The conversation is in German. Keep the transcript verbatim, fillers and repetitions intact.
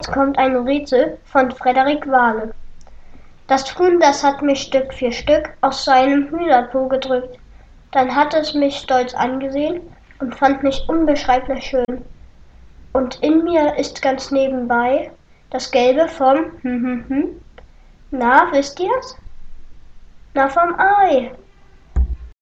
Jetzt kommt ein Rätsel von Frederik Wahle. Das Huhn, das hat mich Stück für Stück aus seinem Hühnerpo gedrückt. Dann hat es mich stolz angesehen und fand mich unbeschreiblich schön. Und in mir ist ganz nebenbei das Gelbe vom hm hm hm. Na, wisst ihr's? Na, vom Ei.